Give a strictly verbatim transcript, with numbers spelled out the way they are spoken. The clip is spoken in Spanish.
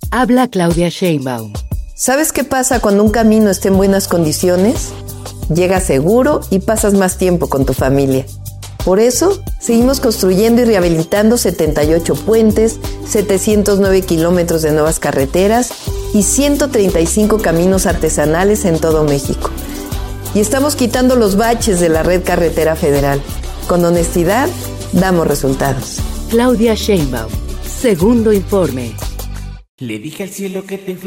Habla Claudia Sheinbaum. ¿Sabes qué pasa cuando un camino está en buenas condiciones? Llegas seguro y pasas más tiempo con tu familia. Por eso, seguimos construyendo y rehabilitando setenta y ocho puentes, setecientos nueve kilómetros de nuevas carreteras y ciento treinta y cinco caminos artesanales en todo México. Y estamos quitando los baches de la red carretera federal. Con honestidad, damos resultados. Claudia Sheinbaum, segundo informe. Le dije al cielo que te